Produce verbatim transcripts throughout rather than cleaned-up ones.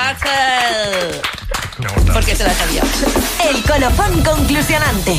Battle. Porque se la sabía. El colofón conclusionante.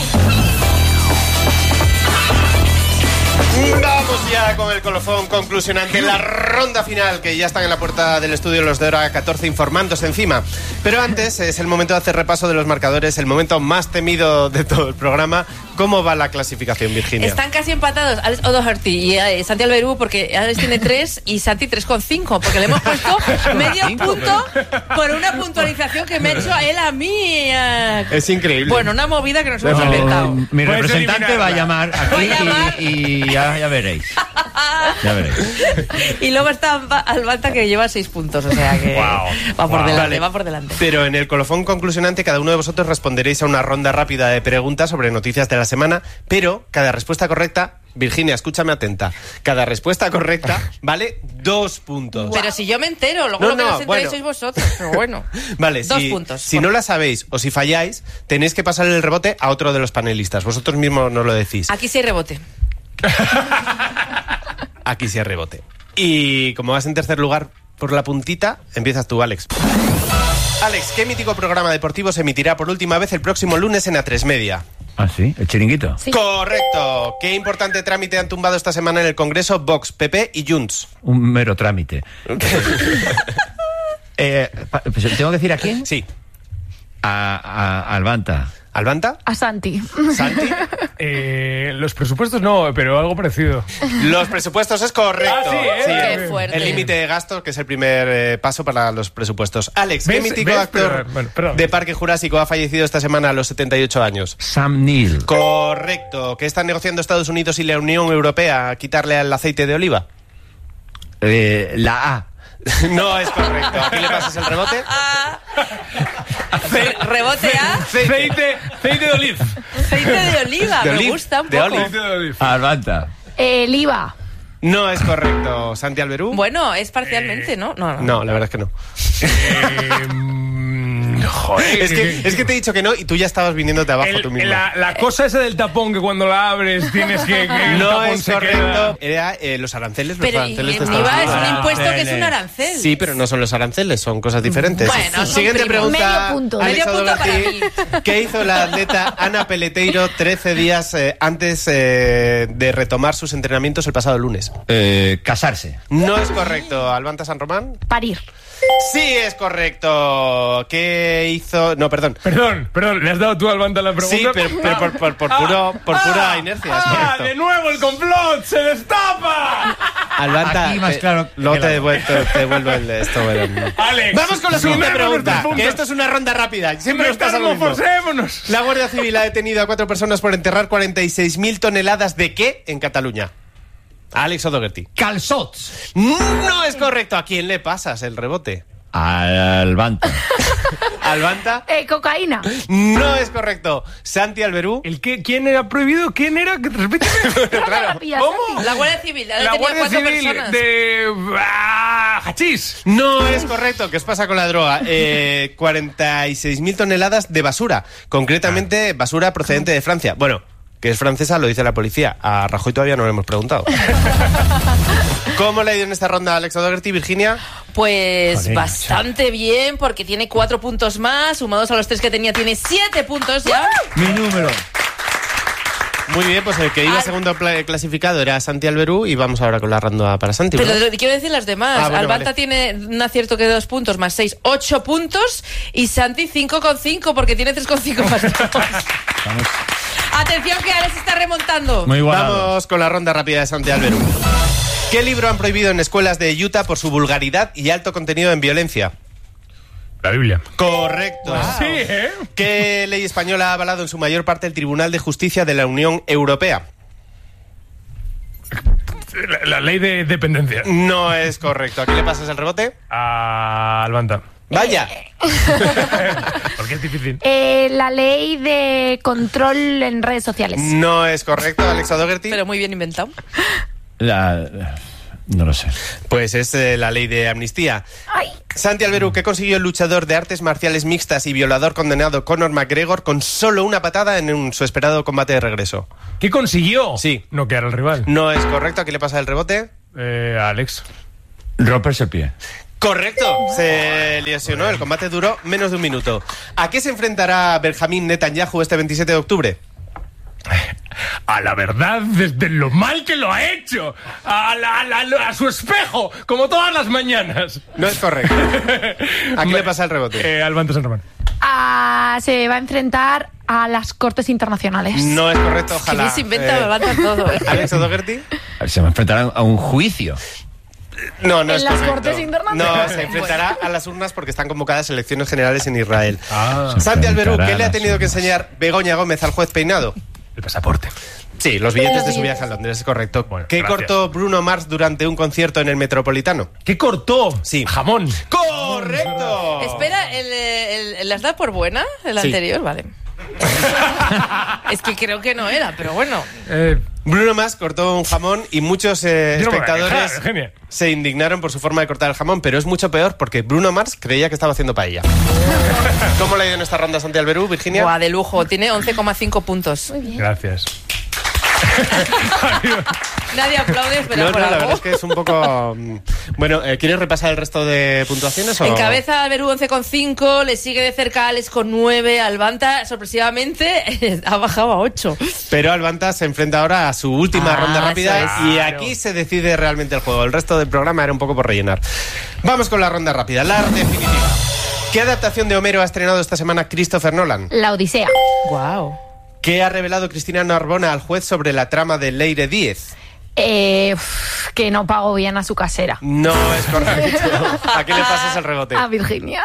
Vamos ya con el colofón conclusionante, la ronda final, que ya están en la puerta del estudio los de hora catorce informándose encima. Pero antes es el momento de hacer repaso de los marcadores, el momento más temido de todo el programa. ¿Cómo va la clasificación, Virginia? Están casi empatados Alex O'Doherty y eh, Santi Alberú, porque Alex tiene tres y Santi tres coma cinco, porque le hemos puesto medio punto por una puntualización que me ha hecho a él a mí. Eh. Es increíble. Bueno, una movida que nos hemos inventado. Mi representante va a llamar aquí Voy a llamar. y, y ya, ya veréis. Ya veréis. Y luego está Albanta, que lleva seis puntos, o sea que wow. va por wow. delante, Vale. va por delante. Pero en el colofón conclusionante cada uno de vosotros responderéis a una ronda rápida de preguntas sobre noticias de la semana, pero cada respuesta correcta, Virginia, escúchame atenta, cada respuesta correcta vale dos puntos. Pero si yo me entero, luego No, lo que no, no os enteréis bueno. sois vosotros, pero bueno. Vale, dos si, puntos. si no la sabéis o si falláis, tenéis que pasar el rebote a otro de los panelistas. Vosotros mismos nos lo decís. Aquí sí hay rebote. Aquí sí hay rebote. Y como vas en tercer lugar por la puntita, empiezas tú, Alex. Alex, ¿qué mítico programa deportivo se emitirá por última vez el próximo lunes en A tres Media? ¿Ah, sí? ¿El chiringuito? Sí. Correcto. ¿Qué importante trámite han tumbado esta semana en el Congreso Vox, P P y Junts? Un mero trámite. eh, pa- pues, ¿Tengo que decir a quién? Sí. A, a, a Albanta. ¿Albanta? A Santi. ¿Santi? Eh, los presupuestos no, pero algo parecido. Los presupuestos es correcto. Ah, sí, ¿eh? Qué fuerte. El límite de gastos, que es el primer eh, paso para los presupuestos. Alex, ¿qué ¿Ves? mítico ¿Ves? actor Pero, bueno, perdón. de Parque Jurásico ha fallecido esta semana a los setenta y ocho años? Sam Neill. Correcto. ¿Qué están negociando Estados Unidos y la Unión Europea a quitarle al aceite de oliva? Eh, la A. No es correcto. ¿A quién le pasas el rebote? Re- Rebote a Aceite, aceite de oliva. aceite de oliva. De Me oliv, gusta un de poco. oliv. Aceite de oliva. A Albanta. El I V A. No es correcto. ¿Santi Alberú? Bueno, es parcialmente, ¿no? No, no. No, la verdad es que no. Eh, mm, joder. Es que, es que te he dicho que no y tú ya estabas viniéndote abajo El- tú mismo. la, la cosa esa del tapón que cuando la abres tienes que... que el No tapón es se correcto. queda. Era eh, los aranceles. Los Pero aranceles de el Estados I V A es Unidos. un impuesto que es un Aranceles. arancel. Sí, pero no son los aranceles, son cosas diferentes. Bueno, son Siguiente primos. pregunta. Medio punto. Alex Medio punto para O'Doherty. ¿Qué hizo la atleta Ana Peleteiro trece días eh, antes eh, de retomar sus entrenamientos el pasado lunes? Eh, casarse. No es correcto. ¿Albanta San Román? Parir. Sí, es correcto. ¿Qué hizo? No, perdón. Perdón, perdón, ¿le has dado tú al Banta la pregunta? Sí, pero, pero por, por- por puro, por pura inercia, es ¡Ah, correcto. de nuevo el complot! ¡Se destapa! Albanta, Aquí más te- claro luego que te la- devuelvo, te devuelvo el de esto. Bueno. Alex, Vamos con la siguiente sumemos pregunta, nuestros puntos. que esto es una ronda rápida. Siempre nos pasa lo mismo. Metamorfosémonos. La Guardia Civil ha detenido a cuatro personas por enterrar cuarenta y seis mil toneladas de qué en Cataluña. Alex O'Doherty. Calzots. No es correcto. ¿A quién le pasas el rebote? A Albanta. ¿Albanta? Eh, cocaína. No es correcto. ¿Santi Alberú? ¿El qué? ¿Quién era prohibido? ¿Quién era? Repíteme. Claro. ¿Cómo? La Guardia Civil. ha La detenido a Guardia cuatro Civil personas. de... ¡Ah! ¡Hachís! No es correcto. ¿Qué os pasa con la droga? Eh, cuarenta y seis mil toneladas de basura. Concretamente, basura procedente de Francia. Bueno, que es francesa, lo dice la policía. A Rajoy todavía no le hemos preguntado. ¿Cómo le ha ido en esta ronda Alex O'Doherty, Virginia? Pues Joder, bastante bien, porque tiene cuatro puntos más. Sumados a los tres que tenía, tiene siete puntos ya. Mi número. Muy bien, pues el que iba Al- segundo pla- clasificado era Santi Alberú y vamos ahora con la ronda para Santi. Pero ¿verdad? lo- quiero decir las demás. Ah, bueno, Albanta vale. tiene un acierto que de dos puntos más seis, ocho puntos. Y Santi cinco con cinco, porque tiene tres con cinco más dos. Vamos. Atención, que Alex está remontando. Muy igualado. Vamos con la ronda rápida de Santi Alberú. ¿Qué libro han prohibido en escuelas de Utah por su vulgaridad y alto contenido en violencia? La Biblia. Correcto. Sí, ¿eh? ¿Qué ley española ha avalado en su mayor parte el Tribunal de Justicia de la Unión Europea? La, la ley de dependencia. No es correcto. ¿A qué le pasas el rebote? A Albanta. Vaya. Porque es difícil. Eh, la ley de control en redes sociales. No es correcto, Alex O'Doherty. Pero muy bien inventado. La, la- no lo sé. Pues es eh, la ley de amnistía. Ay. Santi Alberú, ¿qué consiguió el luchador de artes marciales mixtas y violador condenado Conor McGregor con solo una patada en un, su esperado combate de regreso? ¿Qué consiguió? Sí. Noquear al rival. No es correcto. ¿A qué le pasa el rebote? Eh, a Alex. Romperse el pie. Correcto, se lesionó, el combate duró menos de un minuto. ¿A qué se enfrentará Benjamín Netanyahu este veintisiete de octubre? A la verdad, desde lo mal que lo ha hecho. A, la, a, la, a su espejo, como todas las mañanas. No es correcto. ¿A quién le pasa el rebote? Eh, al Banto San Román. Ah, se va a enfrentar a las Cortes Internacionales. No es correcto, ojalá. ¿Quién se inventa? Eh, Me levanta todo. ¿eh? ¿Alex O'Doherty? Se va a enfrentar a un juicio. No, no ¿En es las correcto. Cortes Internacionales? No, se enfrentará a las urnas porque están convocadas elecciones generales en Israel. Ah. Santi Alberú, enfrentará ¿qué a le ha las tenido que urnas. enseñar Begoña Gómez al juez Peinado? El pasaporte. Sí, los billetes de su viaje a Londres, es correcto. Bueno, ¿Qué gracias. cortó Bruno Mars durante un concierto en el Metropolitano? ¿Qué cortó? Sí. Jamón. ¡Correcto! Espera, ¿el, el, el- ¿las da por buena? El Sí. anterior, vale. Es que creo que no era, pero bueno. Eh, Bruno Mars cortó un jamón y muchos eh, Yo no me voy a espectadores quejar, Eugenia. se indignaron por su forma de cortar el jamón, pero es mucho peor porque Bruno Mars creía que estaba haciendo paella. ¿Cómo le ha ido en esta ronda Santi Alberú, Virginia? Buah, de lujo. Tiene once coma cinco puntos. gracias. Nadie aplaude, pero No, no, por la algo. verdad es que es un poco... mm, Bueno, eh, ¿quieres repasar el resto de puntuaciones? O... Encabeza Alberú once coma cinco, le sigue de cerca Alex con nueve, Albanta sorpresivamente ha bajado a ocho. Pero Albanta se enfrenta ahora a su última Ah, ronda rápida eso es. y Claro. aquí se decide realmente el juego. El resto del programa era un poco por rellenar. Vamos con la ronda rápida, la definitiva. ¿Qué adaptación de Homero ha estrenado esta semana Christopher Nolan? La Odisea. Wow. ¿Qué ha revelado Cristina Narbona al juez sobre la trama de Leire Díez? Eh, uf, que no pago bien a su casera. No es correcto. ¿A qué le pasas el rebote? A Virginia.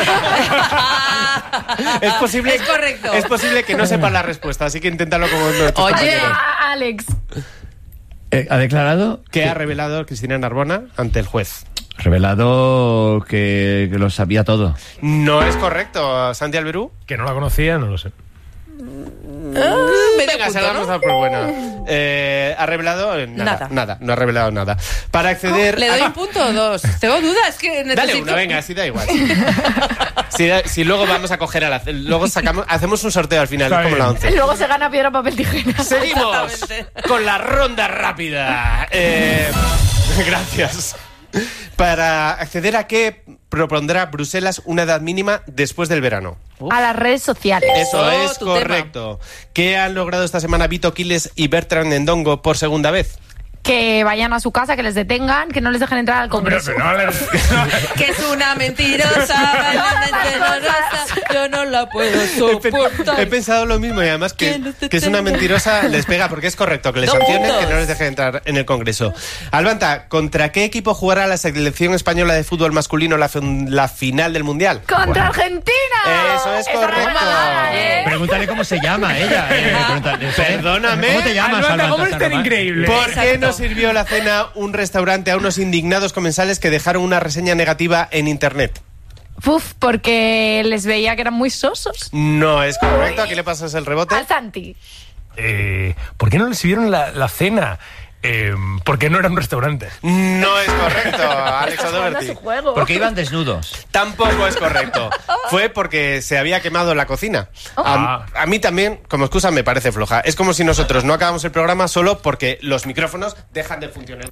Es posible, Es correcto. Es posible que no sepa la respuesta, así que inténtalo como uno de tus Oye. compañeros. A Alex. Eh, ¿Ha declarado? ¿Qué ha revelado Cristina Narbona ante el juez? Revelado que, que lo sabía todo. No es correcto, Santi Alberú. Que no la conocía, no lo sé. Medio Venga, se punto, la vamos ¿no? a dar por buena. Eh, ¿Ha revelado? Eh, Nada, Nada. nada. No ha revelado nada. Para acceder... ¿Le doy Ah, un punto o dos? Tengo dudas que necesito... Dale una, venga, así da igual. Si, si luego vamos a coger a la... Luego sacamos, hacemos un sorteo al final, Está es como bien. la once. Luego se gana piedra, papel, tijera. Seguimos Exactamente. con la ronda rápida. Eh, gracias. Para acceder a qué propondrá Bruselas una edad mínima después del verano. A las redes sociales. Eso Oh, es tu correcto. ¿Qué han logrado esta semana Vito Quiles y Bertrand Endongo por segunda vez? Que vayan a su casa, que les detengan, que no les dejen entrar al Pero, Congreso. pero no, le- Que es una mentirosa, mentirosa, yo no la puedo He, pe- soportar. he pensado lo mismo y además que, Que no te que es una tenga. mentirosa les pega porque es correcto que les Dos sancionen, puntos. que no les dejen entrar en el Congreso. Albanta, ¿contra qué equipo jugará la selección española de fútbol masculino la, fin- la final del Mundial? ¡Contra Argentina! Eso es Esa no correcto. me la, ¿eh? Pregúntale cómo se llama ella. eh, pregúntale, Perdóname. ¿Cómo te llamas, Albanta, Albanta ¿cómo es tan San Román? increíble? ¿Por qué Exacto. no sirvió la cena un restaurante a unos indignados comensales que dejaron una reseña negativa en internet? Uf, porque les veía que eran muy sosos. No es correcto. ¿A qué le pasas el rebote? Al Santi. Eh, ¿Por qué no les sirvieron la, la cena? Eh, porque no era un restaurante. No es correcto, Alex Jugando a O'Doherty. su juego. Porque iban desnudos. Tampoco es correcto. Fue porque se había quemado la cocina. A, a mí también, como excusa, me parece floja. Es como si nosotros no acabamos el programa solo porque los micrófonos dejan de funcionar.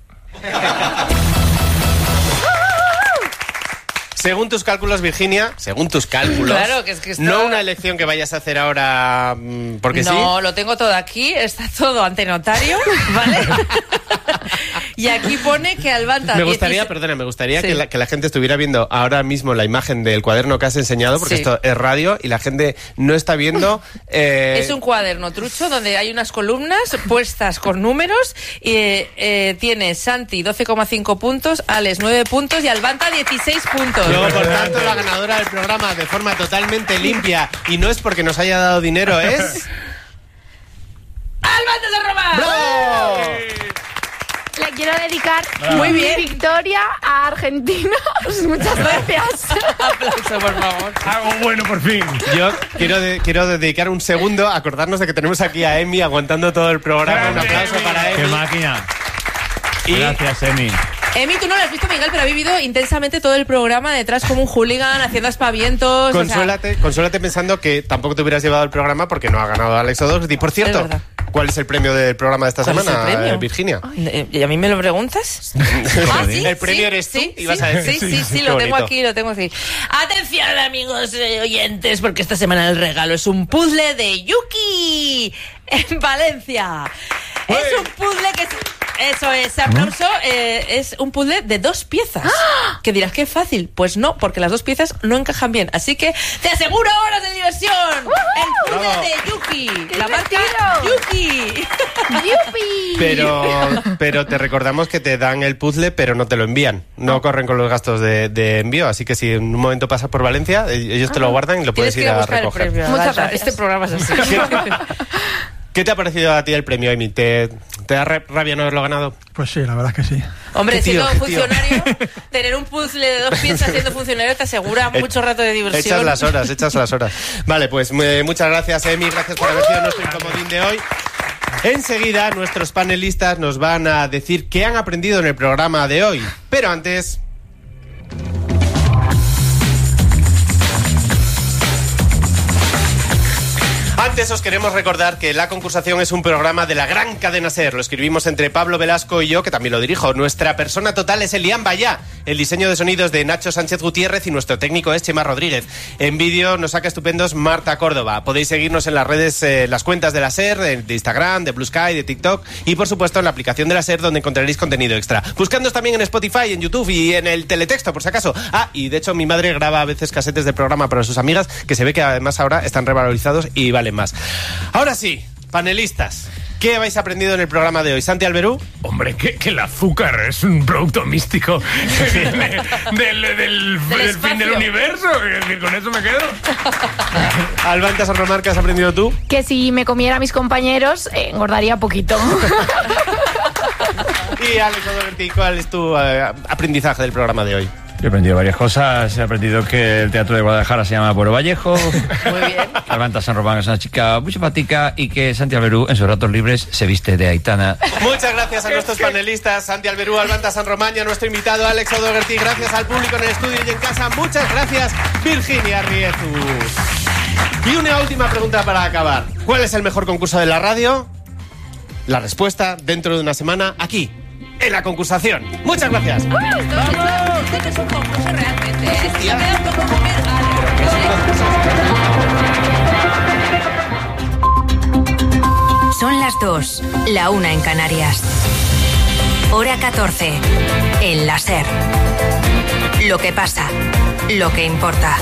Según tus cálculos, Virginia, según tus cálculos, Claro, que es que está- no una elección que vayas a hacer ahora mm, porque no, sí. lo tengo todo aquí, está todo ante notario, ¿vale? Y aquí pone que Albanta... Me gustaría, dieciséis perdona, me gustaría Sí. que, la, que la gente estuviera viendo ahora mismo la imagen del cuaderno que has enseñado, porque Sí. esto es radio y la gente no está viendo. eh, Es un cuaderno trucho donde hay unas columnas puestas con números y eh, eh, tiene Santi doce coma cinco puntos, Alex nueve puntos y Albanta dieciséis puntos. Luego, por tanto, la ganadora del programa de forma totalmente limpia y no es porque nos haya dado dinero, es... ¡Albanta se roba! ¡Bravo! Le quiero dedicar Muy mi bien. victoria a Argentina. Muchas gracias. Aplauso, por favor. Algo bueno, por fin. Yo quiero, de- quiero dedicar un segundo a acordarnos de que tenemos aquí a Emi aguantando todo el programa. Un Grande, aplauso Emi. para ¡Qué Emi. máquina! Y- Gracias, Emi. Emi, tú no lo has visto, Miguel, pero ha vivido intensamente todo el programa detrás como un hooligan, haciendo aspavientos. o sea, Consuélate, consuélate pensando que tampoco te hubieras llevado el programa porque no ha ganado Alex O'Doherty. Por es cierto, verdad. ¿Cuál es el premio del programa de esta ¿Cuál es semana, el premio? eh, Virginia? Eh, ¿Y a mí me lo preguntas? Ah, ¿sí? ¿El premio sí, eres tú? Sí, Ibas sí, a decir. sí, sí, sí, Qué lo tengo bonito. aquí, lo tengo aquí. Atención, amigos eh, oyentes, porque esta semana el regalo es un puzzle de Yuki en Valencia. Es un puzzle que... Eso es, aplauso, eh, es un puzzle de dos piezas. Que dirás que es fácil. Pues no, porque las dos piezas no encajan bien. Así que te aseguro horas de diversión. El puzzle Bravo. de Yuki. ¡Qué La marca divertido! Yuki. ¡Yupi! Pero, pero te recordamos que te dan el puzzle, pero no te lo envían. No corren con los gastos de, de envío. Así que si en un momento pasas por Valencia, ellos te lo guardan y lo puedes Tienes que ir ir a a buscar el recoger. premio. Muchas Adalta. gracias. Este programa es así. ¿Qué te ha parecido a ti el premio, Amy? ¿Te, te da ra- rabia no haberlo ganado? Pues sí, la verdad es que sí. Hombre, Qué tío, siendo qué tío. funcionario, tener un puzzle de dos piezas siendo funcionario te asegura mucho rato de diversión. Echas las horas, echas las horas. Vale, pues eh, muchas gracias, Emi. Gracias por haber sido nuestro incomodín de hoy. Enseguida, nuestros panelistas nos van a decir qué han aprendido en el programa de hoy. Pero antes... Antes os queremos recordar que La Concursación es un programa de la gran cadena SER. Lo escribimos entre Pablo Velasco y yo, que también lo dirijo. Nuestra persona total es Elian Bayá. El diseño de sonidos de Nacho Sánchez Gutiérrez y nuestro técnico es Chema Rodríguez. En vídeo nos saca estupendos Marta Córdoba. Podéis seguirnos en las redes, eh, las cuentas de la SER, de, de Instagram, de Blue Sky, de TikTok y por supuesto en la aplicación de la SER, donde encontraréis contenido extra. Buscándonos también en Spotify, en YouTube y en el teletexto, por si acaso. Ah, y de hecho mi madre graba a veces casetes del programa para sus amigas, que se ve que además ahora están revalorizados y valen más. Ahora sí, panelistas, ¿qué habéis aprendido en el programa de hoy? Santi Alberú. Hombre, que, que el azúcar es un producto místico que viene del, del, del, Del fin espacio. del universo. Y con eso me quedo. Alba San Román, ¿qué has aprendido tú? Que si me comiera a mis compañeros, eh, engordaría poquito. Y Alex O'Doherty, ¿cuál es tu eh, aprendizaje del programa de hoy? Yo he aprendido varias cosas. He aprendido que el Teatro de Guadalajara se llama Pueblo Vallejo. Muy bien. Alba San Román es una chica muy simpática y que Santi Alberú en sus ratos libres se viste de Aitana. Muchas gracias a nuestros panelistas, Santi Alberú, Albanta San Román y a nuestro invitado Alex O'Doherty. Gracias al público en el estudio y en casa. Muchas gracias, Virginia Riezu. Y una última pregunta para acabar. ¿Cuál es el mejor concurso de la radio? La respuesta dentro de una semana aquí, en La Concursación. Muchas gracias. Esto, esto- esto no es un concurso realmente. ¿eh? Esto se me da un poco como el Son las dos, la una en Canarias. Hora catorce, en la SER. Lo que pasa, lo que importa.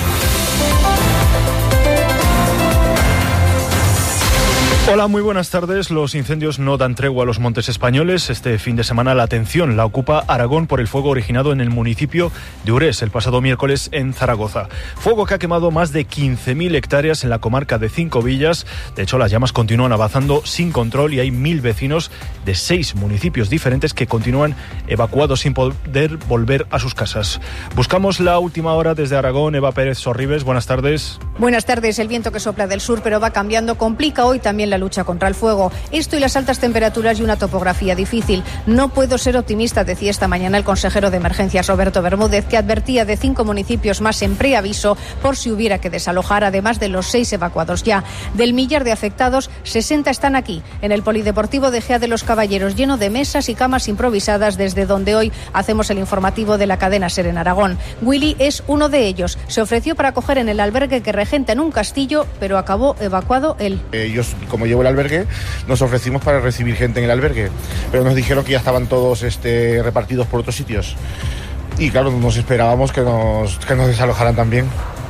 Hola, muy buenas tardes. Los incendios no dan tregua a los montes españoles. Este fin de semana la atención la ocupa Aragón por el fuego originado en el municipio de Urés el pasado miércoles en Zaragoza. Fuego que ha quemado más de quince mil hectáreas en la comarca de Cinco Villas. De hecho, las llamas continúan avanzando sin control y hay mil vecinos de seis municipios diferentes que continúan evacuados sin poder volver a sus casas. Buscamos la última hora desde Aragón. Eva Pérez Sorribes, buenas tardes. Buenas tardes. El viento que sopla del sur pero va cambiando complica hoy también la lucha contra el fuego. Esto y las altas temperaturas y una topografía difícil. No puedo ser optimista, decía esta mañana el consejero de Emergencias Roberto Bermúdez, que advertía de cinco municipios más en preaviso por si hubiera que desalojar, además de los seis evacuados ya. Del millar de afectados, sesenta están aquí, en el Polideportivo de Gea de los Caballeros, lleno de mesas y camas improvisadas, desde donde hoy hacemos el informativo de la cadena SER en Aragón. Willy es uno de ellos. Se ofreció para acoger en el albergue que regenta en un castillo, pero acabó evacuado él. Ellos, como llevo el albergue, nos ofrecimos para recibir gente en el albergue, pero nos dijeron que ya estaban todos este, repartidos por otros sitios. Y claro, nos esperábamos que nos, que nos desalojaran también.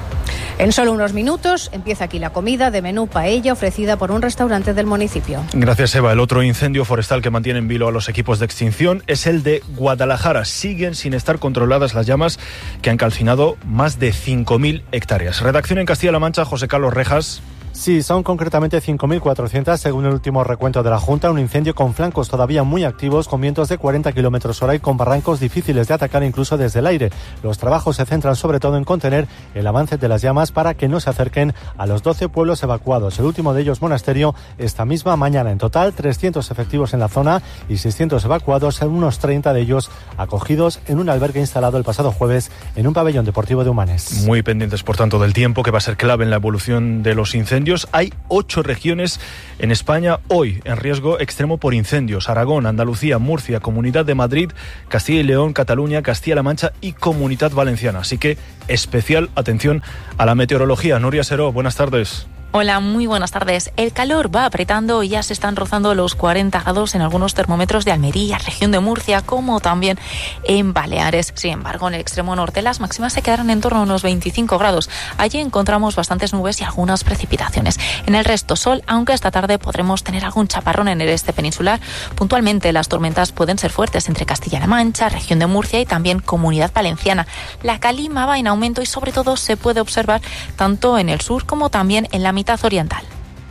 En solo unos minutos empieza aquí la comida de menú paella ofrecida por un restaurante del municipio. Gracias, Eva. El otro incendio forestal que mantiene en vilo a los equipos de extinción es el de Guadalajara. Siguen sin estar controladas las llamas que han calcinado más de cinco mil hectáreas. Redacción en Castilla-La Mancha, José Carlos Rejas. Sí, son concretamente cinco mil cuatrocientas según el último recuento de la Junta, un incendio con flancos todavía muy activos, con vientos de cuarenta kilómetros hora y con barrancos difíciles de atacar incluso desde el aire. Los trabajos se centran sobre todo en contener el avance de las llamas para que no se acerquen a los doce pueblos evacuados. El último de ellos, Monasterio, esta misma mañana. En total, trescientos efectivos en la zona y seiscientos evacuados, unos treinta de ellos acogidos en un albergue instalado el pasado jueves en un pabellón deportivo de Humanes. Muy pendientes, por tanto, del tiempo, que va a ser clave en la evolución de los incendios. incendios. Hay ocho regiones en España hoy en riesgo extremo por incendios: Aragón, Andalucía, Murcia, Comunidad de Madrid, Castilla y León, Cataluña, Castilla-La Mancha y Comunidad Valenciana. Así que especial atención a la meteorología. Nuria Seró, buenas tardes. Hola, muy buenas tardes. El calor va apretando y ya se están rozando los cuarenta grados en algunos termómetros de Almería, región de Murcia, como también en Baleares. Sin embargo, en el extremo norte las máximas se quedarán en torno a unos veinticinco grados. Allí encontramos bastantes nubes y algunas precipitaciones. En el resto, sol, aunque esta tarde podremos tener algún chaparrón en el este peninsular. Puntualmente, las tormentas pueden ser fuertes entre Castilla-La Mancha, región de Murcia y también Comunidad Valenciana. La calima va en aumento y sobre todo se puede observar tanto en el sur como también en la mitad oriental.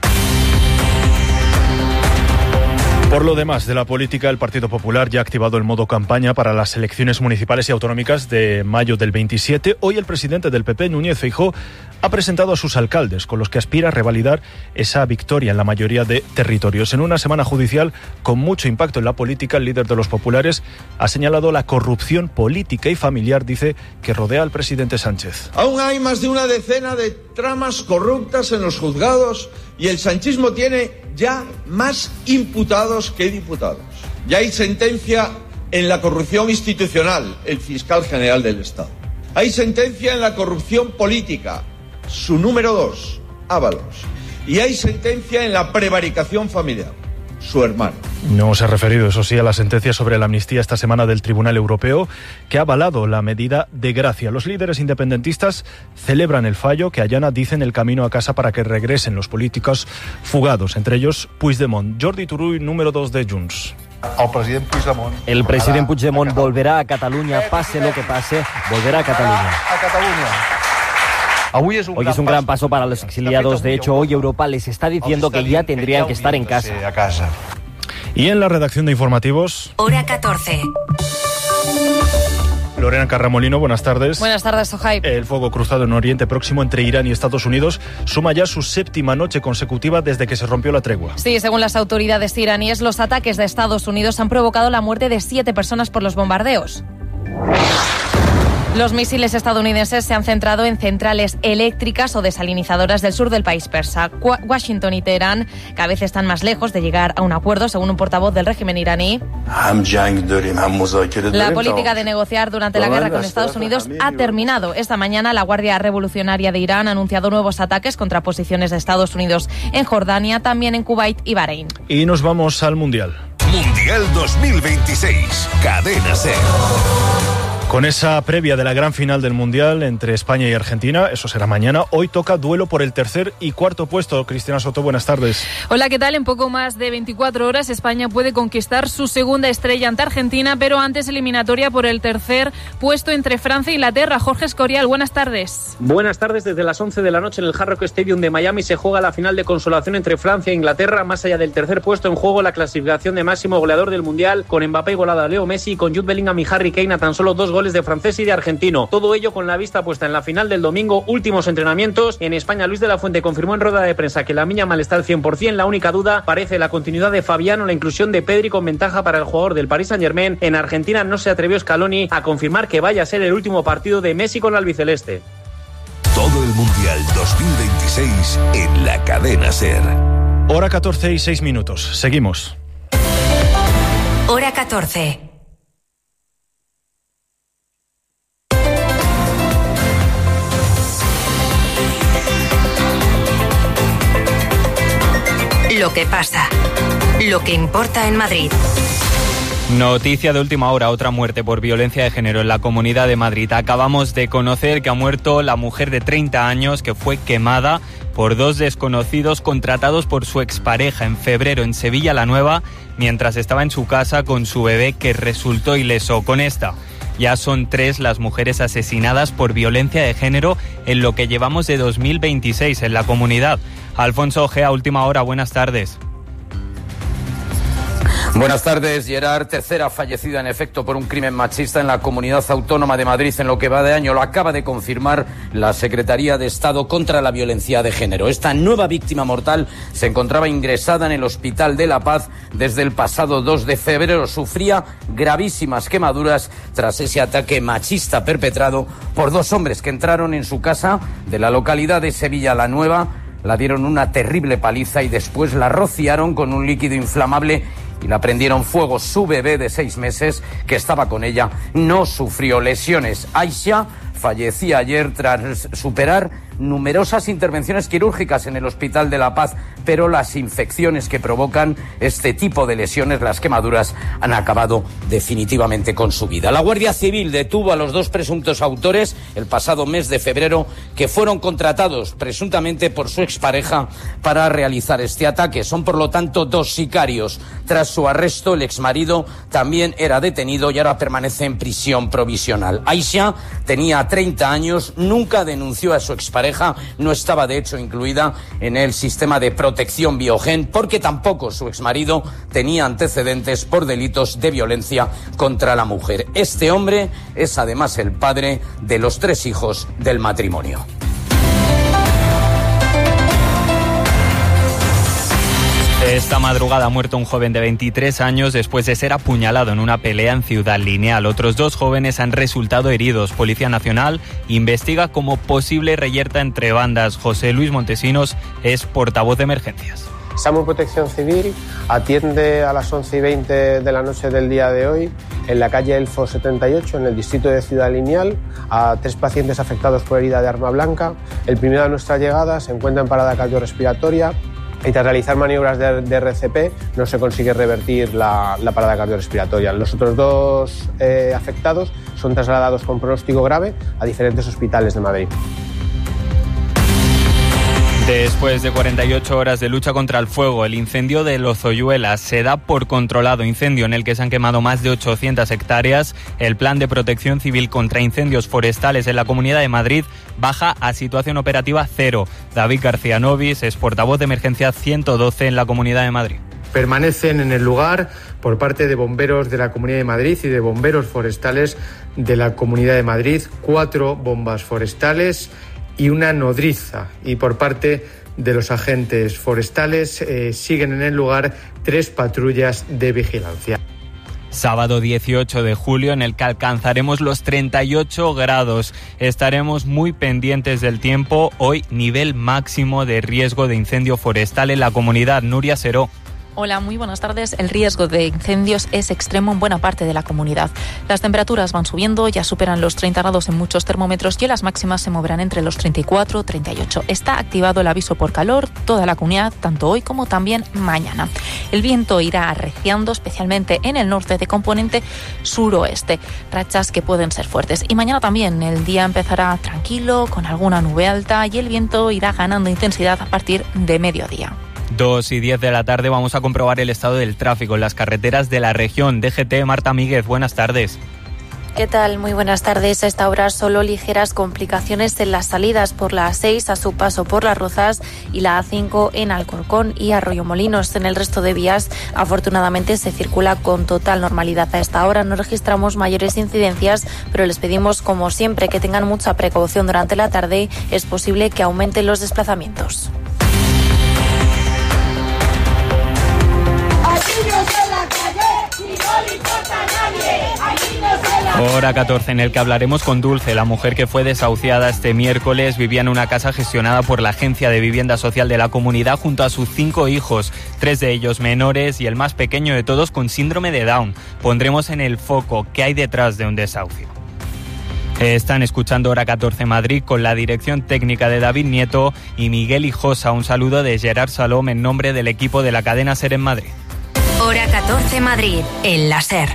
Por lo demás de la política, el Partido Popular ya ha activado el modo campaña para las elecciones municipales y autonómicas de mayo del veintisiete. Hoy el presidente del P P, Núñez Feijóo, ha presentado a sus alcaldes, con los que aspira a revalidar esa victoria en la mayoría de territorios. En una semana judicial con mucho impacto en la política, el líder de los populares ha señalado la corrupción política y familiar, dice, que rodea al presidente Sánchez. Aún hay más de una decena de tramas corruptas en los juzgados y el sanchismo tiene ya más imputados que diputados. Ya hay sentencia en la corrupción institucional, el fiscal general del Estado. Hay sentencia en la corrupción política, su número dos, Ábalos. Y hay sentencia en la prevaricación familiar, su hermano. No se ha referido, eso sí, a la sentencia sobre la amnistía esta semana del Tribunal Europeo, que ha avalado la medida de gracia. Los líderes independentistas celebran el fallo que allana, dicen, el camino a casa para que regresen los políticos fugados, entre ellos Puigdemont. Jordi Turull, número dos de Junts. El president Puigdemont, el president Puigdemont volverá a Cataluña, pase lo que pase, volverá a Cataluña. A Cataluña. Hoy es un gran paso para los exiliados. De hecho, hoy Europa les está diciendo que ya tendrían que estar en casa. Y en la redacción de informativos... Hora catorce. Lorena Carramolino, buenas tardes. Buenas tardes, Sohaib. El fuego cruzado en Oriente Próximo entre Irán y Estados Unidos suma ya su séptima noche consecutiva desde que se rompió la tregua. Sí, según las autoridades iraníes, los ataques de Estados Unidos han provocado la muerte de siete personas por los bombardeos. Los misiles estadounidenses se han centrado en centrales eléctricas o desalinizadoras del sur del país persa. Washington y Teherán cada vez están más lejos de llegar a un acuerdo, según un portavoz del régimen iraní. La política de negociar durante la guerra con Estados Unidos ha terminado. Esta mañana la Guardia Revolucionaria de Irán ha anunciado nuevos ataques contra posiciones de Estados Unidos en Jordania, también en Kuwait y Bahrein. Y nos vamos al Mundial. Mundial dos mil veintiséis, Cadena SER. Con esa previa de la gran final del Mundial entre España y Argentina, eso será mañana, hoy toca duelo por el tercer y cuarto puesto. Cristina Soto, buenas tardes. Hola, ¿qué tal? En poco más de veinticuatro horas España puede conquistar su segunda estrella ante Argentina, pero antes eliminatoria por el tercer puesto entre Francia e Inglaterra. Jorge Escorial, buenas tardes. Buenas tardes. Desde las once de la noche en el Hard Rock Stadium de Miami se juega la final de consolación entre Francia e Inglaterra. Más allá del tercer puesto en juego, la clasificación de máximo goleador del Mundial, con Mbappé igualado a Leo Messi y con Jude Bellingham y Harry Kane a tan solo dos goles de francés y de argentino. Todo ello con la vista puesta en la final del domingo. Últimos entrenamientos. En España, Luis de la Fuente confirmó en rueda de prensa que la Miña Mal está al cien por ciento. La única duda parece la continuidad de Fabián o la inclusión de Pedri con ventaja para el jugador del Paris Saint-Germain. En Argentina no se atrevió Scaloni a confirmar que vaya a ser el último partido de Messi con la albiceleste. Todo el Mundial dos mil veintiséis en la Cadena SER. Hora catorce y seis minutos. Seguimos. Hora catorce. Lo que pasa, lo que importa en Madrid. Noticia de última hora, otra muerte por violencia de género en la Comunidad de Madrid. Acabamos de conocer que ha muerto la mujer de treinta años que fue quemada por dos desconocidos contratados por su expareja en febrero en Sevilla la Nueva, mientras estaba en su casa con su bebé, que resultó ileso. Con esta ya son tres las mujeres asesinadas por violencia de género en lo que llevamos de dos mil veintiséis en la comunidad. Alfonso Ojea, última hora, buenas tardes. Buenas tardes, Gerard. Tercera fallecida en efecto por un crimen machista en la Comunidad Autónoma de Madrid en lo que va de año. Lo acaba de confirmar la Secretaría de Estado contra la Violencia de Género. Esta nueva víctima mortal se encontraba ingresada en el Hospital de la Paz desde el pasado dos de febrero. Sufría gravísimas quemaduras tras ese ataque machista perpetrado por dos hombres que entraron en su casa de la localidad de Sevilla la Nueva la dieron una terrible paliza y después la rociaron con un líquido inflamable y la prendieron fuego. Su bebé de seis meses, que estaba con ella, no sufrió lesiones. Aisha fallecía ayer tras superar numerosas intervenciones quirúrgicas en el Hospital de La Paz, pero las infecciones que provocan este tipo de lesiones, las quemaduras, han acabado definitivamente con su vida. La Guardia Civil detuvo a los dos presuntos autores el pasado mes de febrero, que fueron contratados presuntamente por su expareja para realizar este ataque. Son, por lo tanto, dos sicarios. Tras su arresto, el exmarido también era detenido y ahora permanece en prisión provisional. Aisha tenía treinta años, nunca denunció a su expareja, no estaba de hecho incluida en el sistema de protección Biogen, porque tampoco su exmarido tenía antecedentes por delitos de violencia contra la mujer. Este hombre es además el padre de los tres hijos del matrimonio. Esta madrugada ha muerto un joven de veintitrés años después de ser apuñalado en una pelea en Ciudad Lineal. Otros dos jóvenes han resultado heridos. Policía Nacional investiga como posible reyerta entre bandas. José Luis Montesinos es portavoz de emergencias. SAMUR Protección Civil atiende a las once y veinte de la noche del día de hoy en la calle Elfo setenta y ocho, en el distrito de Ciudad Lineal, a tres pacientes afectados por herida de arma blanca. El primero de nuestra llegada se encuentra en parada cardiorrespiratoria y tras realizar maniobras de, de R C P no se consigue revertir la, la parada cardiorrespiratoria. Los otros dos eh, afectados son trasladados con pronóstico grave a diferentes hospitales de Madrid. Después de cuarenta y ocho horas de lucha contra el fuego, el incendio de Lozoyuela se da por controlado. Incendio en el que se han quemado más de ochocientas hectáreas. El plan de protección civil contra incendios forestales en la Comunidad de Madrid baja a situación operativa cero. David García Novis es portavoz de emergencia ciento doce en la Comunidad de Madrid. Permanecen en el lugar, por parte de bomberos de la Comunidad de Madrid y de bomberos forestales de la Comunidad de Madrid, cuatro bombas forestales y una nodriza, y por parte de los agentes forestales eh, siguen en el lugar tres patrullas de vigilancia. Sábado dieciocho de julio, en el que alcanzaremos los treinta y ocho grados. Estaremos muy pendientes del tiempo. Hoy, nivel máximo de riesgo de incendio forestal en la comunidad. Nuria Seró. Hola, muy buenas tardes. El riesgo de incendios es extremo en buena parte de la comunidad. Las temperaturas van subiendo, ya superan los treinta grados en muchos termómetros y las máximas se moverán entre los treinta y cuatro y treinta y ocho. Está activado el aviso por calor, toda la comunidad, tanto hoy como también mañana. El viento irá arreciando, especialmente en el norte de componente suroeste, rachas que pueden ser fuertes. Y mañana también el día empezará tranquilo, con alguna nube alta, y el viento irá ganando intensidad a partir de mediodía. dos y diez de la tarde vamos a comprobar el estado del tráfico en las carreteras de la región. D G T, Marta Míguez, buenas tardes. ¿Qué tal? Muy buenas tardes. A esta hora solo ligeras complicaciones en las salidas por la A seis a su paso por Las Rozas y la A cinco en Alcorcón y Arroyomolinos. En el resto de vías, afortunadamente, se circula con total normalidad. A esta hora no registramos mayores incidencias, pero les pedimos, como siempre, que tengan mucha precaución durante la tarde. Es posible que aumenten los desplazamientos. Hora catorce, en el que hablaremos con Dulce, la mujer que fue desahuciada este miércoles. Vivía en una casa gestionada por la Agencia de Vivienda Social de la comunidad junto a sus cinco hijos, tres de ellos menores y el más pequeño de todos con síndrome de Down. Pondremos en el foco qué hay detrás de un desahucio. Están escuchando Hora catorce Madrid con la dirección técnica de David Nieto y Miguel Hijosa. Un saludo de Gerard Salom en nombre del equipo de la cadena SER en Madrid. Hora catorce Madrid, en la SER.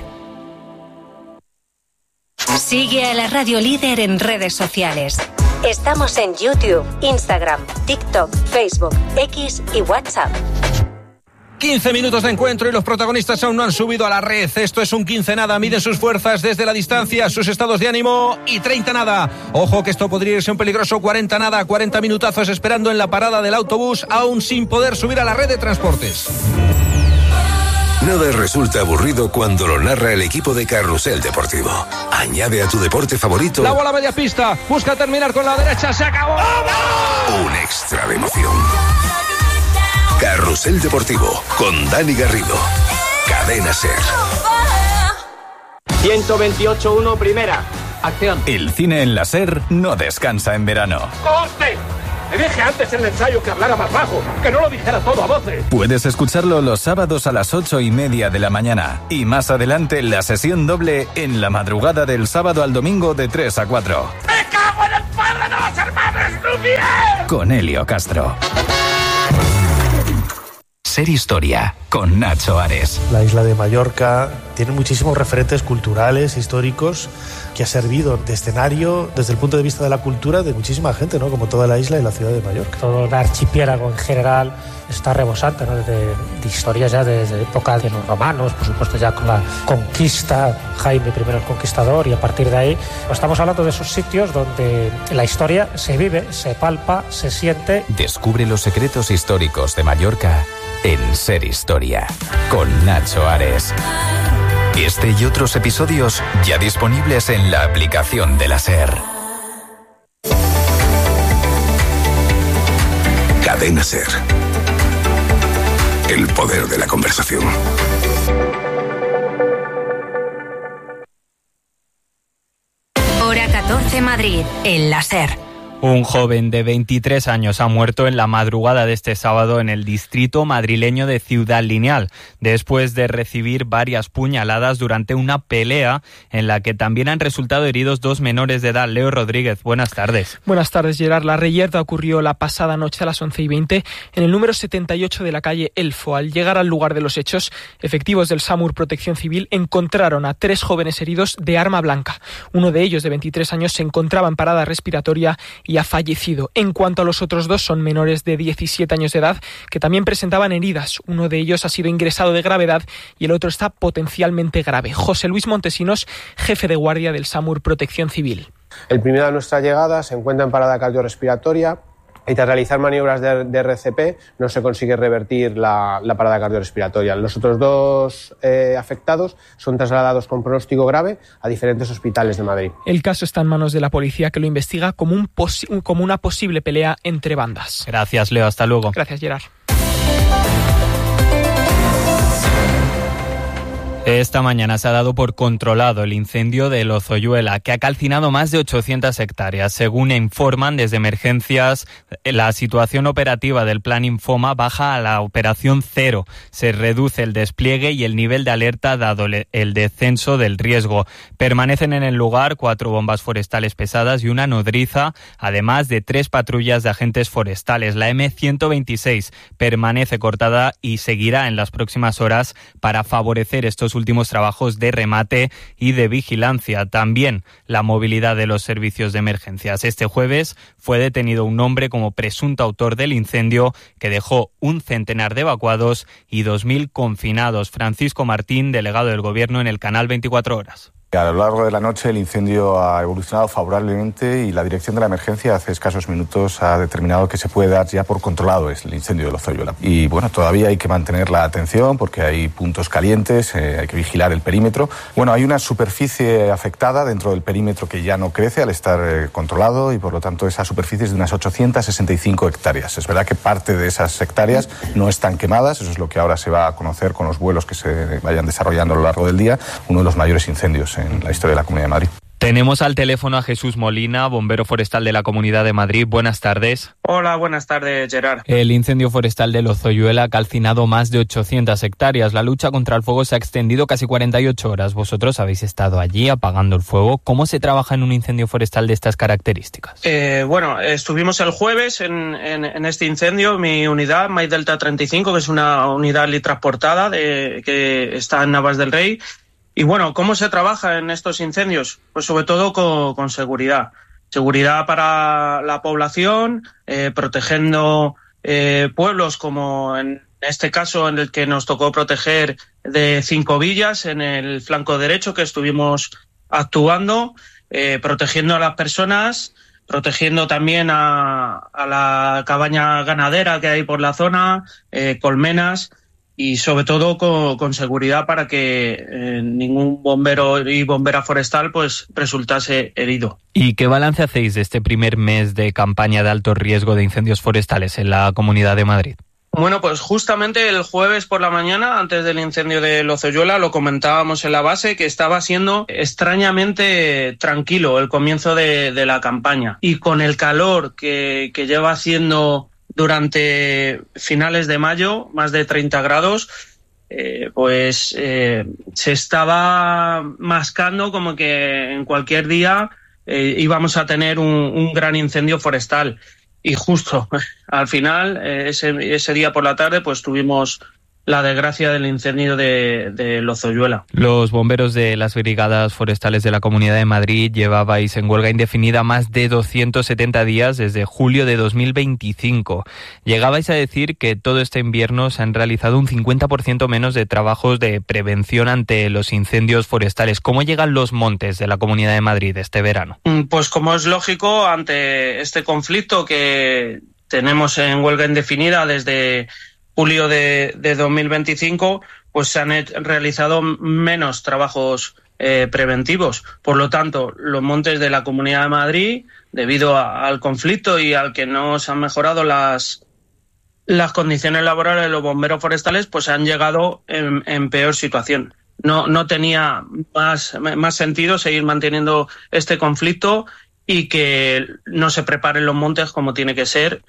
Sigue a la Radio Líder en redes sociales. Estamos en YouTube, Instagram, TikTok, Facebook, X y WhatsApp. quince minutos de encuentro y los protagonistas aún no han subido a la red. Esto es un quince nada. Miden sus fuerzas desde la distancia, sus estados de ánimo, y treinta nada. Ojo que esto podría irse un peligroso cuarenta nada. cuarenta minutazos esperando en la parada del autobús, aún sin poder subir a la red de transportes. Nada resulta aburrido cuando lo narra el equipo de Carrusel Deportivo. Añade a tu deporte favorito la bola media pista, busca terminar con la derecha, se acabó. un extra de emoción. Carrusel Deportivo con Dani Garrido. Cadena SER. ciento veintiocho uno, primera. Acción. El cine en la SER no descansa en verano. ¡Corte! Le dije antes en el ensayo que hablara más bajo, que no lo dijera todo a voces. Puedes escucharlo los sábados a las ocho y media de la mañana. Y más adelante la sesión doble en la madrugada del sábado al domingo de tres a cuatro. ¡Me cago en el padre de los hermanos Lumière! Con Helio Castro. Ser Historia, con Nacho Ares. La isla de Mallorca tiene muchísimos referentes culturales, históricos, que ha servido de escenario desde el punto de vista de la cultura de muchísima gente, ¿no? Como toda la isla y la ciudad de Mallorca. Todo el archipiélago en general está rebosante, ¿no? de, de historias ya desde época de los romanos, por supuesto ya con la conquista, Jaime primero el Conquistador, y a partir de ahí pues estamos hablando de esos sitios donde la historia se vive, se palpa, se siente. Descubre los secretos históricos de Mallorca en Ser Historia, con Nacho Ares. Este y otros episodios ya disponibles en la aplicación de la SER. Cadena SER. El poder de la conversación. Hora catorce Madrid, en la SER. Un joven de veintitrés años ha muerto en la madrugada de este sábado en el distrito madrileño de Ciudad Lineal, después de recibir varias puñaladas durante una pelea en la que también han resultado heridos dos menores de edad. Leo Rodríguez, buenas tardes. Buenas tardes, Gerard. La reyerta ocurrió la pasada noche a las once y veinte en el número setenta y ocho de la calle Elfo. Al llegar al lugar de los hechos, efectivos del SAMUR Protección Civil encontraron a tres jóvenes heridos de arma blanca. Uno de ellos, de veintitrés años, se encontraba en parada respiratoria y ha fallecido. En cuanto a los otros dos, son menores de diecisiete años de edad que también presentaban heridas. Uno de ellos ha sido ingresado de gravedad y el otro está potencialmente grave. José Luis Montesinos, jefe de guardia del SAMUR Protección Civil. El primero de nuestra llegada se encuentra en parada cardiorrespiratoria y tras realizar maniobras de, de R C P no se consigue revertir la, la parada cardiorrespiratoria. Los otros dos eh, afectados son trasladados con pronóstico grave a diferentes hospitales de Madrid. El caso está en manos de la policía, que lo investiga como, un posi- como una posible pelea entre bandas. Gracias, Leo. Hasta luego. Gracias, Gerard. Esta mañana se ha dado por controlado el incendio de Lozoyuela, que ha calcinado más de ochocientas hectáreas. Según informan desde emergencias, la situación operativa del Plan Infoma baja a la operación cero. Se reduce el despliegue y el nivel de alerta dado el descenso del riesgo. Permanecen en el lugar cuatro bombas forestales pesadas y una nodriza, además de tres patrullas de agentes forestales. La eme ciento veintiséis permanece cortada y seguirá en las próximas horas para favorecer estos últimos trabajos de remate y de vigilancia. También la movilidad de los servicios de emergencias. Este jueves fue detenido un hombre como presunto autor del incendio que dejó un centenar de evacuados y dos mil confinados. Francisco Martín, delegado del Gobierno en el canal veinticuatro horas. A lo largo de la noche el incendio ha evolucionado favorablemente y la dirección de la emergencia hace escasos minutos ha determinado que se puede dar ya por controlado el incendio de Lozoyuela. Y bueno, todavía hay que mantener la atención porque hay puntos calientes, eh, hay que vigilar el perímetro. Bueno, hay una superficie afectada dentro del perímetro que ya no crece al estar eh, controlado y por lo tanto esa superficie es de unas ochocientas sesenta y cinco hectáreas. Es verdad que parte de esas hectáreas no están quemadas, eso es lo que ahora se va a conocer con los vuelos que se vayan desarrollando a lo largo del día, uno de los mayores incendios en la historia de la Comunidad de Madrid. Tenemos al teléfono a Jesús Molina, bombero forestal de la Comunidad de Madrid. Buenas tardes. Hola, buenas tardes, Gerard. El incendio forestal de Lozoyuela ha calcinado más de ochocientas hectáreas. La lucha contra el fuego se ha extendido casi cuarenta y ocho horas. Vosotros habéis estado allí apagando el fuego. ¿Cómo se trabaja en un incendio forestal de estas características? Eh, bueno, estuvimos el jueves en, en, en este incendio. Mi unidad, My Delta treinta y cinco, que es una unidad transportada de, que está en Navas del Rey. Y bueno, ¿cómo se trabaja en estos incendios? Pues sobre todo con, con seguridad. Seguridad para la población, eh, protegiendo eh, pueblos como en este caso en el que nos tocó proteger de Cinco Villas en el flanco derecho que estuvimos actuando, eh, protegiendo a las personas, protegiendo también a, a la cabaña ganadera que hay por la zona, eh, colmenas, y sobre todo con, con seguridad para que eh, ningún bombero y bombera forestal pues resultase herido. ¿Y qué balance hacéis de este primer mes de campaña de alto riesgo de incendios forestales en la Comunidad de Madrid? Bueno, pues justamente el jueves por la mañana, antes del incendio de Lozoyuela, lo comentábamos en la base, que estaba siendo extrañamente tranquilo el comienzo de, de la campaña. Y con el calor que, que lleva haciendo durante finales de mayo, más de treinta grados, eh, pues eh, se estaba mascando como que en cualquier día eh, íbamos a tener un, un gran incendio forestal. Y justo al final, ese, ese día por la tarde, pues tuvimos la desgracia del incendio de, de Lozoyuela. Los bomberos de las brigadas forestales de la Comunidad de Madrid llevabais en huelga indefinida más de doscientos setenta días desde julio de dos mil veinticinco. Llegabais a decir que todo este invierno se han realizado un cincuenta por ciento menos de trabajos de prevención ante los incendios forestales. ¿Cómo llegan los montes de la Comunidad de Madrid este verano? Pues como es lógico, ante este conflicto que tenemos en huelga indefinida desde julio de, de dos mil veinticinco, pues se han he- realizado menos trabajos eh, preventivos. Por lo tanto, los montes de la Comunidad de Madrid, debido a, al conflicto y al que no se han mejorado las, las condiciones laborales de los bomberos forestales, pues han llegado en, en peor situación. No, no tenía más, más sentido seguir manteniendo este conflicto y que no se preparen los montes como tiene que ser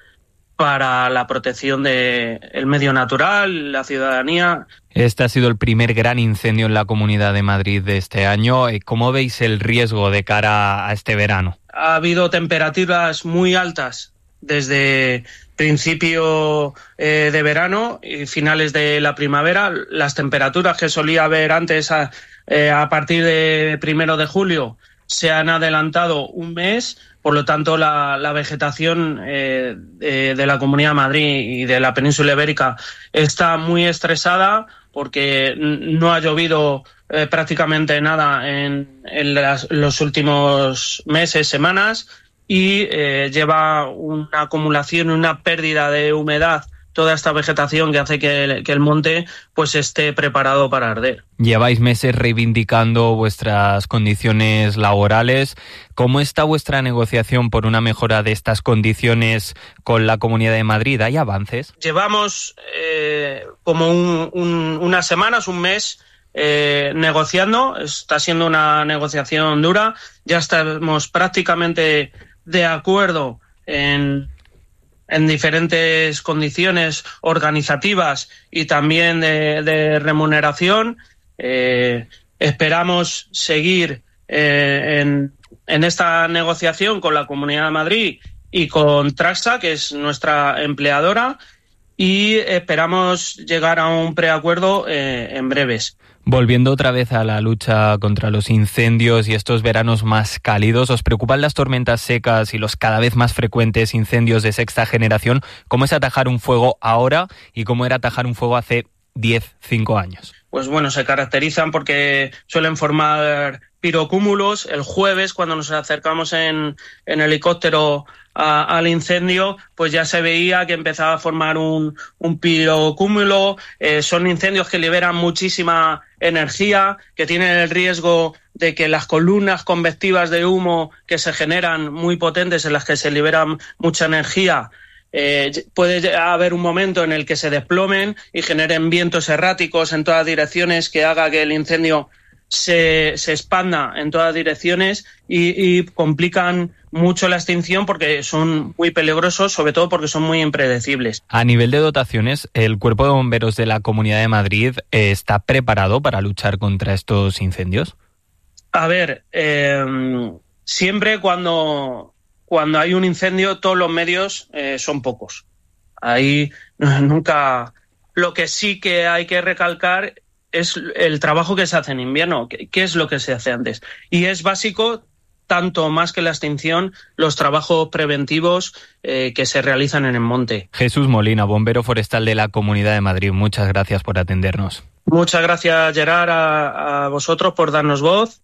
para la protección del medio natural, la ciudadanía. Este ha sido el primer gran incendio en la Comunidad de Madrid de este año. ¿Cómo veis el riesgo de cara a este verano? Ha habido temperaturas muy altas desde principio eh, de verano y finales de la primavera. Las temperaturas que solía haber antes a, eh, a partir de primero de julio se han adelantado un mes. Por lo tanto, la, la vegetación eh, de, de la Comunidad de Madrid y de la península ibérica está muy estresada porque no ha llovido eh, prácticamente nada en, en las, los últimos meses, semanas, y eh, lleva una acumulación, una pérdida de humedad, toda esta vegetación que hace que el, que el monte pues esté preparado para arder. Lleváis meses reivindicando vuestras condiciones laborales. ¿Cómo está vuestra negociación por una mejora de estas condiciones con la Comunidad de Madrid? ¿Hay avances? Llevamos eh, como un, un, unas semanas, un mes eh, negociando. Está siendo una negociación dura. Ya estamos prácticamente de acuerdo en en diferentes condiciones organizativas y también de, de remuneración. Eh, esperamos seguir eh, en, en esta negociación con la Comunidad de Madrid y con Traxa, que es nuestra empleadora, y esperamos llegar a un preacuerdo eh, en breves. Volviendo otra vez a la lucha contra los incendios y estos veranos más cálidos, ¿os preocupan las tormentas secas y los cada vez más frecuentes incendios de sexta generación? ¿Cómo es atajar un fuego ahora y cómo era atajar un fuego hace diez, cinco años? Pues bueno, se caracterizan porque suelen formar pirocúmulos. El jueves, cuando nos acercamos en, en helicóptero a, al incendio, pues ya se veía que empezaba a formar un, un pirocúmulo. Eh, son incendios que liberan muchísima energía, que tienen el riesgo de que las columnas convectivas de humo que se generan muy potentes, en las que se liberan mucha energía, Eh, puede haber un momento en el que se desplomen y generen vientos erráticos en todas direcciones que haga que el incendio se, se expanda en todas direcciones y, y complican mucho la extinción porque son muy peligrosos, sobre todo porque son muy impredecibles. A nivel de dotaciones, ¿el Cuerpo de Bomberos de la Comunidad de Madrid eh, está preparado para luchar contra estos incendios? A ver, eh, siempre cuando... Cuando hay un incendio, todos los medios eh, son pocos. Ahí nunca... Lo que sí que hay que recalcar es el trabajo que se hace en invierno. ¿Qué es lo que se hace antes? Y es básico, tanto más que la extinción, los trabajos preventivos eh, que se realizan en el monte. Jesús Molina, bombero forestal de la Comunidad de Madrid. Muchas gracias por atendernos. Muchas gracias, Gerard, a, a vosotros por darnos voz.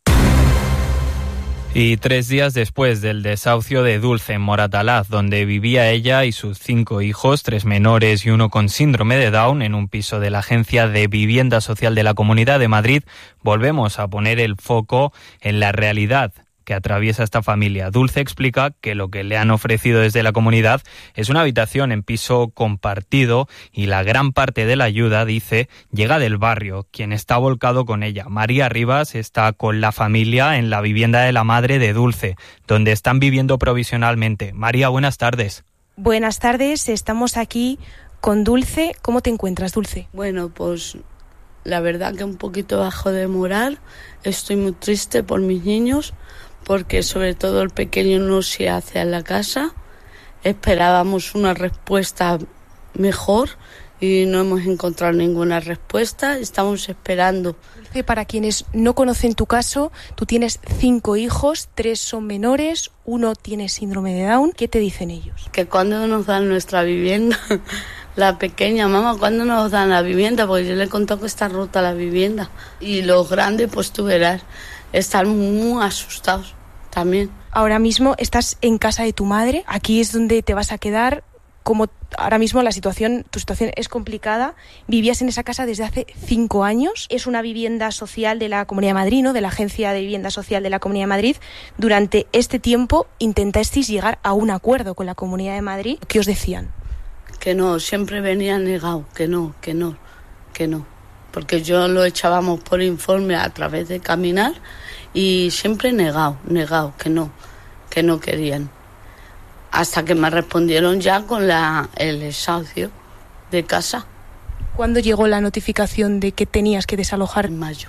Y tres días después del desahucio de Dulce en Moratalaz, donde vivía ella y sus cinco hijos, tres menores y uno con síndrome de Down, en un piso de la Agencia de Vivienda Social de la Comunidad de Madrid, volvemos a poner el foco en la realidad que atraviesa esta familia. Dulce explica que lo que le han ofrecido desde la comunidad es una habitación en piso compartido y la gran parte de la ayuda, dice, llega del barrio, quien está volcado con ella. María Rivas está con la familia en la vivienda de la madre de Dulce, donde están viviendo provisionalmente. María, buenas tardes. Buenas tardes, estamos aquí con Dulce. ¿Cómo te encuentras, Dulce? Bueno, pues la verdad que un poquito bajo de moral. Estoy muy triste por mis niños, porque sobre todo el pequeño no se hace a la casa. Esperábamos una respuesta mejor y no hemos encontrado ninguna respuesta. Estamos esperando. Para quienes no conocen tu caso, tú tienes cinco hijos, tres son menores, uno tiene síndrome de Down. ¿Qué te dicen ellos? Que cuando nos dan nuestra vivienda, la pequeña, mamá, ¿cuándo nos dan la vivienda? Porque yo le he contado que está rota la vivienda. Y los grandes, pues tú verás, están muy asustados también. Ahora mismo estás en casa de tu madre, aquí es donde te vas a quedar. Como ahora mismo la situación, tu situación es complicada, vivías en esa casa desde hace cinco años, es una vivienda social de la Comunidad de Madrid, ¿no? De la Agencia de Vivienda Social de la Comunidad de Madrid. Durante este tiempo intentasteis llegar a un acuerdo con la Comunidad de Madrid. ¿Qué os decían? Que no, siempre venía negado, que no, que no, que no. Porque yo lo echábamos por informe a través de Caminar y siempre negado, negado, que no, que no querían. Hasta que me respondieron ya con la, el desahucio de casa. ¿Cuándo llegó la notificación de que tenías que desalojar? En mayo.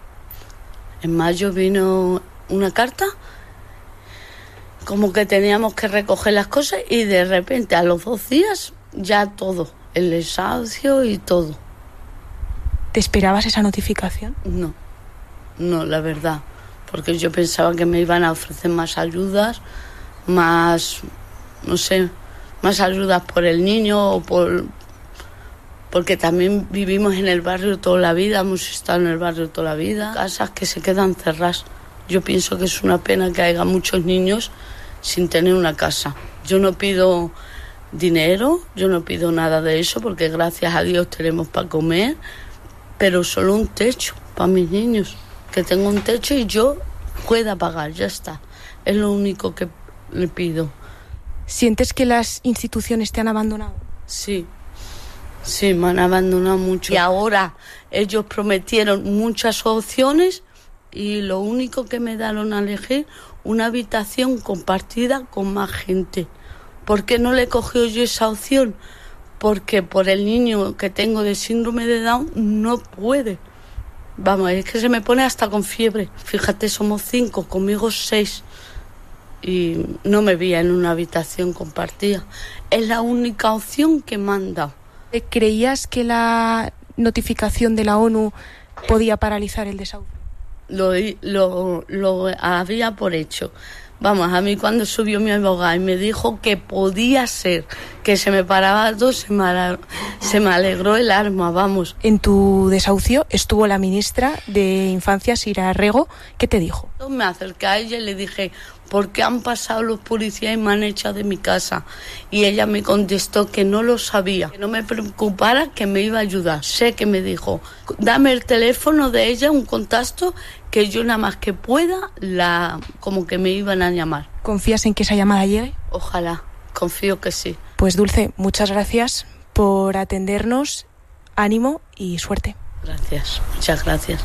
En mayo vino una carta, como que teníamos que recoger las cosas y de repente a los dos días ya todo, el desahucio y todo. ¿Te esperabas esa notificación? No, no, la verdad, porque yo pensaba que me iban a ofrecer más ayudas, más... no sé, más ayudas por el niño o por... porque también vivimos en el barrio toda la vida, hemos estado en el barrio toda la vida, casas que se quedan cerradas. Yo pienso que es una pena que haya muchos niños sin tener una casa. Yo no pido dinero, yo no pido nada de eso, porque gracias a Dios tenemos para comer, pero solo un techo para mis niños, que tenga un techo y yo pueda pagar, ya está. Es lo único que le pido. ¿Sientes que las instituciones te han abandonado? Sí, sí, me han abandonado mucho. Y ahora ellos prometieron muchas opciones y lo único que me dieron a elegir, una habitación compartida con más gente. ¿Por qué no le cogió yo esa opción? Porque por el niño que tengo de síndrome de Down no puede. Vamos, es que se me pone hasta con fiebre. Fíjate, somos cinco, conmigo seis. Y no me veía en una habitación compartida. Es la única opción que me han dado. ¿Creías que la notificación de la ONU podía paralizar el desahucio? Lo, lo, lo había por hecho. Vamos, a mí cuando subió mi abogado y me dijo que podía ser, que se me paraba todo, se me, se me alegró el alma, vamos. En tu desahucio estuvo la ministra de Infancia, Sira Rego. ¿Qué te dijo? Me acerqué a ella y le dije, ¿por qué han pasado los policías y me han echado de mi casa? Y ella me contestó que no lo sabía, que no me preocupara, que me iba a ayudar. Sé que me dijo, dame el teléfono de ella, un contacto, que yo nada más que pueda, la como que me iban a llamar. ¿Confías en que esa llamada llegue? Ojalá, confío que sí. Pues Dulce, muchas gracias por atendernos, ánimo y suerte. Gracias, muchas gracias.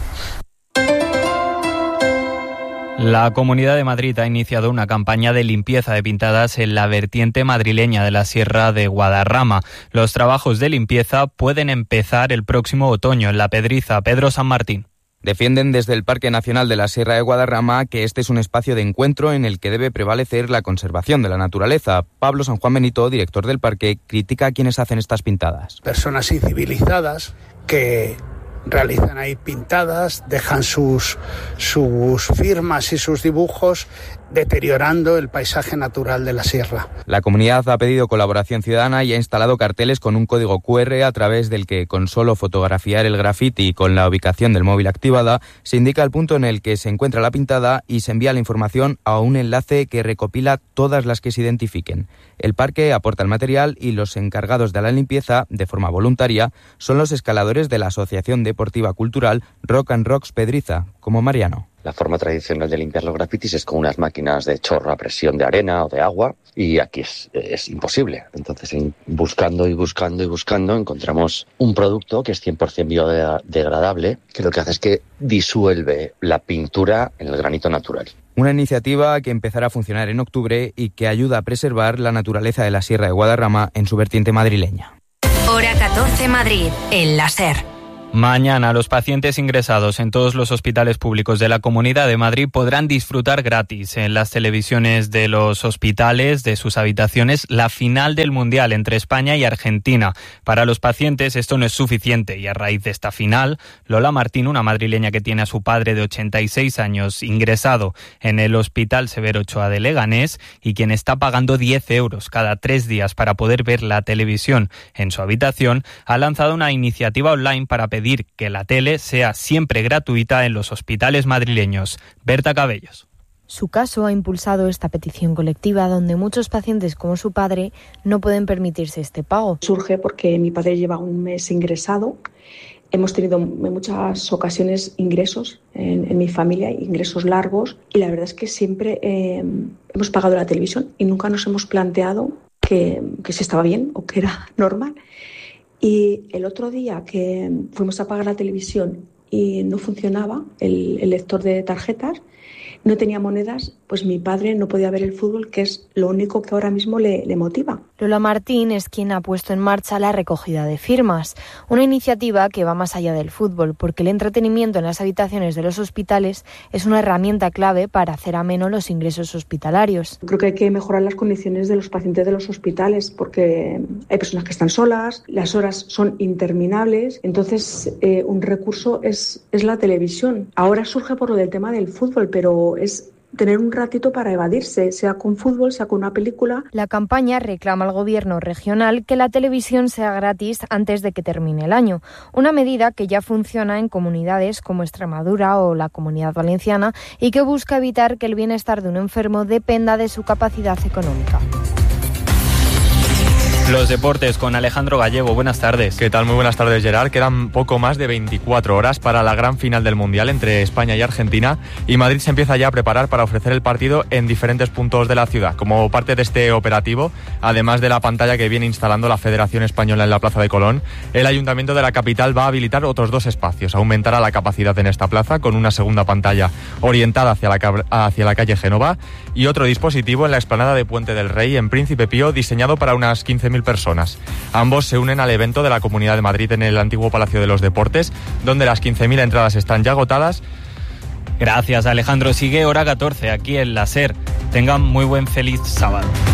La Comunidad de Madrid ha iniciado una campaña de limpieza de pintadas en la vertiente madrileña de la Sierra de Guadarrama. Los trabajos de limpieza pueden empezar el próximo otoño en La Pedriza. Pedro San Martín. Defienden desde el Parque Nacional de la Sierra de Guadarrama que este es un espacio de encuentro en el que debe prevalecer la conservación de la naturaleza. Pablo San Juan Benito, director del parque, critica a quienes hacen estas pintadas. Personas incivilizadas que realizan ahí pintadas, dejan sus, sus firmas y sus dibujos, deteriorando el paisaje natural de la sierra. La comunidad ha pedido colaboración ciudadana y ha instalado carteles con un código cu erre a través del que, con solo fotografiar el grafiti y con la ubicación del móvil activada, se indica el punto en el que se encuentra la pintada y se envía la información a un enlace que recopila todas las que se identifiquen. El parque aporta el material y los encargados de la limpieza, de forma voluntaria, son los escaladores de la Asociación Deportiva Cultural Rock and Rocks Pedriza, como Mariano. La forma tradicional de limpiar los grafitis es con unas máquinas de chorro a presión de arena o de agua, y aquí es, es imposible. Entonces, en, buscando y buscando y buscando, encontramos un producto que es cien por ciento biodegradable, que lo que hace es que disuelve la pintura en el granito natural. Una iniciativa que empezará a funcionar en octubre y que ayuda a preservar la naturaleza de la Sierra de Guadarrama en su vertiente madrileña. Hora catorce Madrid, en la SER. Mañana los pacientes ingresados en todos los hospitales públicos de la Comunidad de Madrid podrán disfrutar gratis en las televisiones de los hospitales, de sus habitaciones, la final del Mundial entre España y Argentina. Para los pacientes esto no es suficiente y a raíz de esta final, Lola Martín, una madrileña que tiene a su padre de ochenta y seis años ingresado en el Hospital Severo Ochoa de Leganés y quien está pagando diez euros cada tres días para poder ver la televisión en su habitación, ha lanzado una iniciativa online para pedir que la tele sea siempre gratuita en los hospitales madrileños. Berta Cabellos. Su caso ha impulsado esta petición colectiva donde muchos pacientes como su padre no pueden permitirse este pago. Surge porque mi padre lleva un mes ingresado. Hemos tenido en muchas ocasiones ingresos en, en mi familia, ingresos largos, y la verdad es que siempre eh, hemos pagado la televisión y nunca nos hemos planteado que, que si estaba bien o que era normal. Y el otro día que fuimos a pagar la televisión y no funcionaba el, el lector de tarjetas, no tenía monedas, pues mi padre no podía ver el fútbol, que es lo único que ahora mismo le, le motiva. Lola Martín es quien ha puesto en marcha la recogida de firmas, una iniciativa que va más allá del fútbol, porque el entretenimiento en las habitaciones de los hospitales es una herramienta clave para hacer ameno los ingresos hospitalarios. Creo que hay que mejorar las condiciones de los pacientes de los hospitales, porque hay personas que están solas, las horas son interminables, entonces eh, un recurso es, es la televisión. Ahora surge por lo del tema del fútbol, pero es tener un ratito para evadirse, sea con fútbol, sea con una película. La campaña reclama al gobierno regional que la televisión sea gratis antes de que termine el año, una medida que ya funciona en comunidades como Extremadura o la Comunidad Valenciana y que busca evitar que el bienestar de un enfermo dependa de su capacidad económica. Los deportes con Alejandro Gallego. Buenas tardes. ¿Qué tal? Muy buenas tardes, Gerard. Quedan poco más de veinticuatro horas para la gran final del Mundial entre España y Argentina y Madrid se empieza ya a preparar para ofrecer el partido en diferentes puntos de la ciudad. Como parte de este operativo, además de la pantalla que viene instalando la Federación Española en la Plaza de Colón, el Ayuntamiento de la capital va a habilitar otros dos espacios. Aumentará la capacidad en esta plaza con una segunda pantalla orientada hacia la, hacia la calle Génova y otro dispositivo en la explanada de Puente del Rey en Príncipe Pío diseñado para unas quince mil personas. Ambos se unen al evento de la Comunidad de Madrid en el antiguo Palacio de los Deportes, donde las quince mil entradas están ya agotadas. Gracias, Alejandro. Sigue Hora catorce aquí en la SER. Tengan muy buen feliz sábado.